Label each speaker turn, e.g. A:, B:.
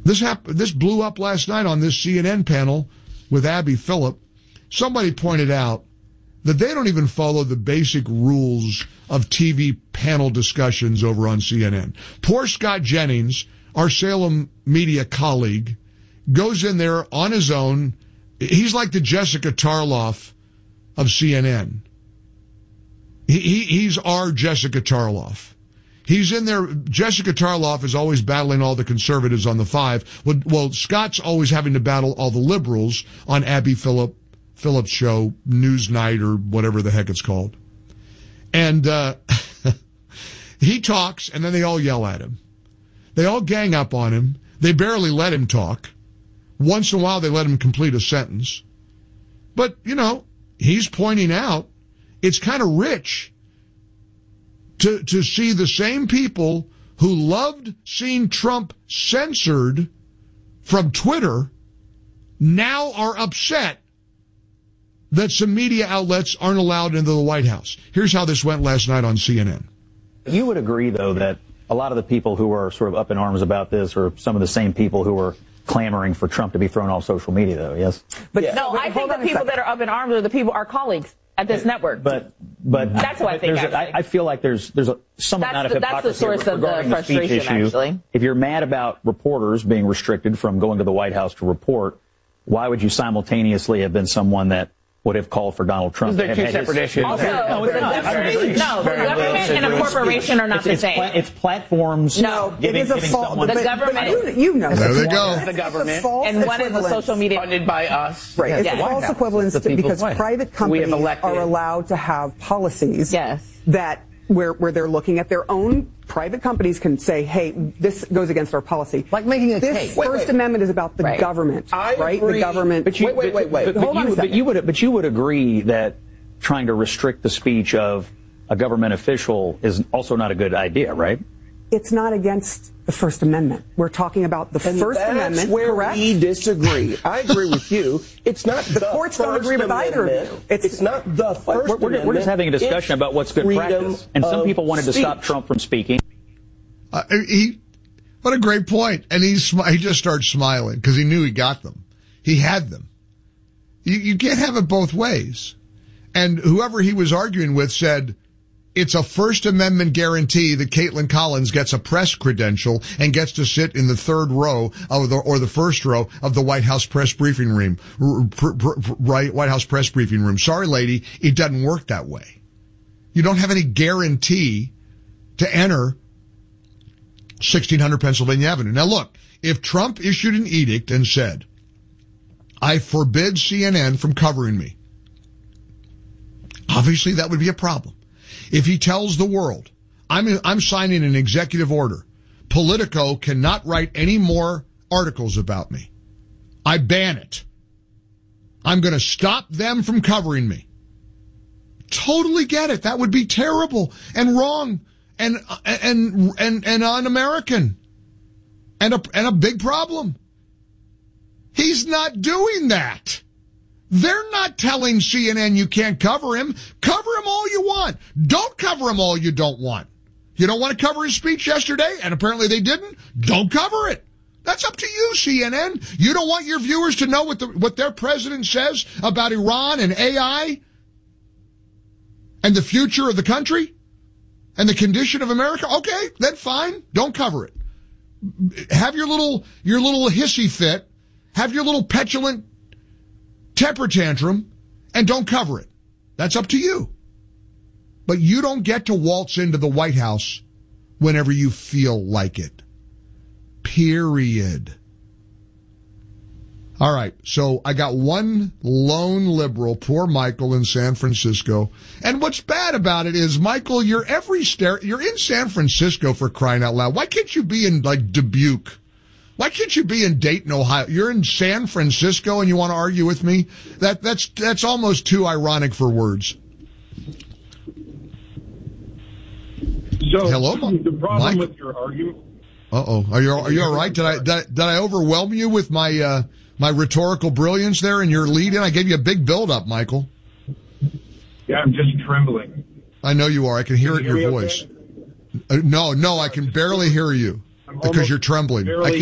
A: This blew up last night on this CNN panel with Abby Phillip. Somebody pointed out that they don't even follow the basic rules of TV panel discussions over on CNN. Poor Scott Jennings, our Salem media colleague, goes in there on his own. He's like the Jessica Tarloff of CNN. He's our Jessica Tarloff. He's in there. Jessica Tarloff is always battling all the conservatives on the 5. Well, Scott's always having to battle all the liberals on Abby Phillip's show, Newsnight or whatever the heck it's called. And he talks, and then they all yell at him. They all gang up on him. They barely let him talk. Once in a while, they let him complete a sentence. But, he's pointing out it's kind of rich to see the same people who loved seeing Trump censored from Twitter now are upset that some media outlets aren't allowed into the White House. Here's how this went last night on CNN.
B: You would agree, though, that a lot of the people who are sort of up in arms about this are some of the same people who are clamoring for Trump to be thrown off social media, though, yes?
C: But yeah. No, I think the people that are up in arms are the people, our colleagues at this network.
B: But
C: that's what I think.
B: I feel like there's some amount of hypocrisy.
C: That's the source of the frustration, actually.
B: If you're mad about reporters being restricted from going to the White House to report, why would you simultaneously have been someone that would have called for Donald Trump?
D: They're two separate issues.
C: Also, the government and a corporation are not the same.
B: It's platforms.
C: No,
E: it is a fault.
C: The government.
E: You know.
A: There they go.
D: The government.
C: And one is the social media.
D: Funded by us.
E: Right. It's a false equivalence because private companies are allowed to have policies that where they're looking at their own. Private companies can say, hey, this goes against our policy.
D: Like making a cake.
E: This First Amendment is about the government, right? The government.
B: But you would agree that trying to restrict the speech of a government official is also not a good idea, right?
E: It's not against the First Amendment. We're talking about the First Amendment.
F: That's where
E: correct?
F: we disagree. I agree with you. It's not the
E: courts don't agree with either of you.
F: It's not the First Amendment.
B: We're just having a discussion about what's good practice. And some people wanted to stop Trump from speaking.
A: What a great point. And he just starts smiling because he knew he got them. He had them. You can't have it both ways. And whoever he was arguing with said, it's a First Amendment guarantee that Caitlin Collins gets a press credential and gets to sit in the third row or the first row of the White House press briefing room. White House press briefing room. Sorry, lady, it doesn't work that way. You don't have any guarantee to enter 1600 Pennsylvania Avenue. Now look, if Trump issued an edict and said, I forbid CNN from covering me, obviously that would be a problem. If he tells the world, I'm signing an executive order, Politico cannot write any more articles about me. I ban it. I'm going to stop them from covering me. Totally get it. That would be terrible and wrong and un-American and a big problem. He's not doing that. They're not telling CNN you can't cover him. Cover him all you want. Don't cover him all you don't want. You don't want to cover his speech yesterday, and apparently they didn't? Don't cover it. That's up to you, CNN. You don't want your viewers to know what their president says about Iran and AI and the future of the country and the condition of America? Okay, then fine. Don't cover it. Have your little hissy fit. Have your little petulant temper tantrum and don't cover it. That's up to you. But you don't get to waltz into the White House whenever you feel like it. Period. All right. So I got one lone liberal, poor Michael in San Francisco. And what's bad about it is, Michael, you're in San Francisco, for crying out loud. Why can't you be in like Dubuque? Why can't you be in Dayton, Ohio? You're in San Francisco and you want to argue with me? That's almost too ironic for words.
G: So,
A: hello,
G: the problem
A: Mike?
G: with your argument.
A: Uh-oh. Are you all right? Did I overwhelm you with my rhetorical brilliance there in your lead-in? I gave you a big build-up, Michael.
G: Yeah, I'm just trembling.
A: I know you are. I can hear it in your voice.
G: Okay?
A: No, I can barely hear you because you're trembling.